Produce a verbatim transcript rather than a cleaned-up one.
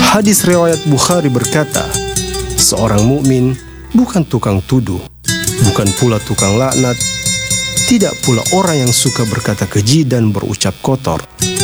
Hadis riwayat Bukhari berkata, seorang mukmin bukan tukang tuduh, bukan pula tukang laknat, tidak pula orang yang suka berkata keji dan berucap kotor.